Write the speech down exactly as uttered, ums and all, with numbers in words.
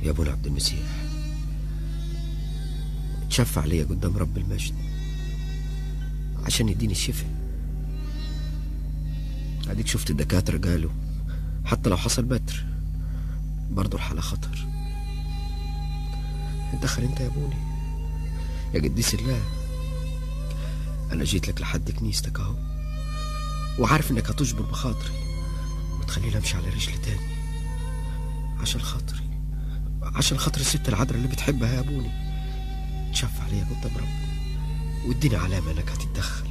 يا ابونا عبد المسيح، تشفع ليا قدام رب المجد عشان يديني الشفاء. اديك شفت الدكاترة قالوا حتى لو حصل بتر برضو الحالة خطر. اتدخل انت يا ابوني يا قديس الله. انا جيت لك لحد كنيستك اهو، وعارف انك هتجبر بخاطري وتخليني امشي على رجلي تاني عشان خاطري، عشان خاطر الست العذراء اللي بتحبها يا ابوني. تشفع ليا قدام ربنا واديني علامة انك هتتدخل.